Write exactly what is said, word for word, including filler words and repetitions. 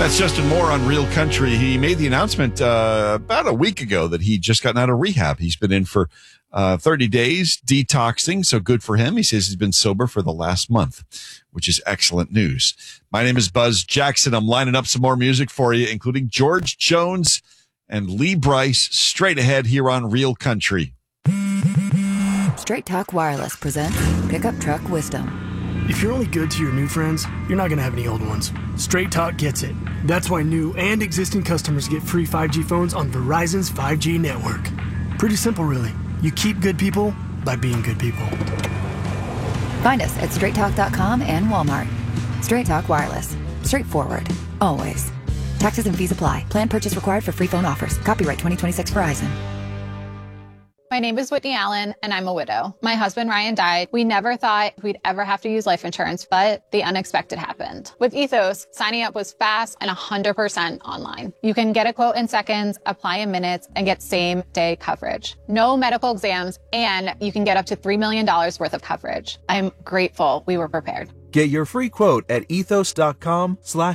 That's Justin Moore on Real Country. He made the announcement uh, about a week ago that he'd just gotten out of rehab. He's been in for uh, thirty days detoxing, so good for him. He says he's been sober for the last month, which is excellent news. My name is Buzz Jackson. I'm lining up some more music for you, including George Jones and Lee Brice, straight ahead here on Real Country. Straight Talk Wireless presents Pickup Truck Wisdom. If you're only good to your new friends, you're not going to have any old ones. Straight Talk gets it. That's why new and existing customers get free five G phones on Verizon's five G network. Pretty simple, really. You keep good people by being good people. Find us at straight talk dot com and Walmart. Straight Talk Wireless. Straightforward. Always. Taxes and fees apply. Plan purchase required for free phone offers. Copyright twenty twenty-six Verizon. My name is Whitney Allen, and I'm a widow. My husband, Ryan, died. We never thought we'd ever have to use life insurance, but the unexpected happened. With Ethos, signing up was fast and one hundred percent online. You can get a quote in seconds, apply in minutes, and get same-day coverage. No medical exams, and you can get up to three million dollars worth of coverage. I'm grateful we were prepared. Get your free quote at ethos dot com slash